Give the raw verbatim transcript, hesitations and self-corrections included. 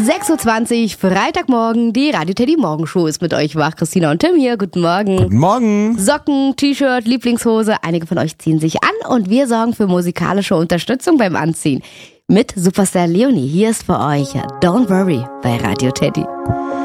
sechs Uhr zwanzig, Freitagmorgen, die Radio Teddy Morgenshow ist mit euch wach. Christina und Tim hier, guten Morgen. Guten Morgen. Socken, T-Shirt, Lieblingshose, einige von euch ziehen sich an und wir sorgen für musikalische Unterstützung beim Anziehen. Mit Superstar Leonie, hier ist für euch Don't Worry bei Radio Teddy.